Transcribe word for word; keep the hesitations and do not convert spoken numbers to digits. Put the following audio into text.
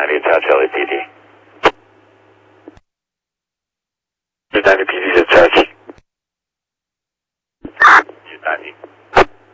ninety, attach L A P D. ninety P D, attach